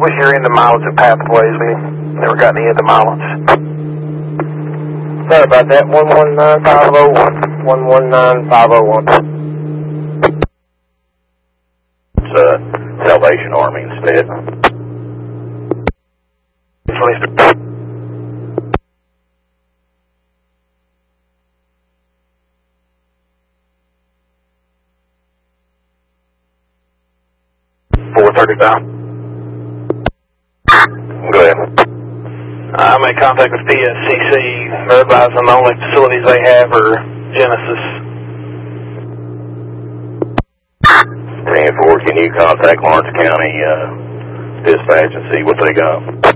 What's your end of mileage of pathways? We never got any end of mileage. Sorry about that. 119501. 119501. It's Salvation Army instead. 435. Go ahead. I made contact with PSCC. They're advising the only facilities they have are Genesis. 10-4, can you contact Lawrence County Dispatch and see what they got?